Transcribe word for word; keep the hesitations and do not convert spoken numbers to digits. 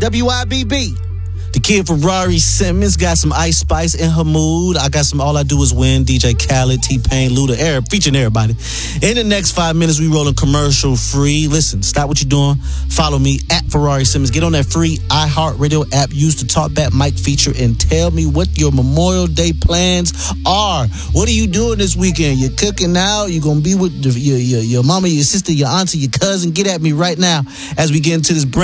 W I B B. The kid Ferrari Simmons got some Ice Spice in her mood. I got some All I Do Is Win, D J Khaled, T-Pain, Luda, Air, featuring everybody. In the next five minutes, we rolling commercial free. Listen, stop what you're doing. Follow me at Ferrari Simmons. Get on that free iHeartRadio app. Use the Talkback Mike feature and tell me what your Memorial Day plans are. What are you doing this weekend? You cooking out? You going to be with your, your, your mama, your sister, your auntie, your cousin? Get at me right now as we get into this brand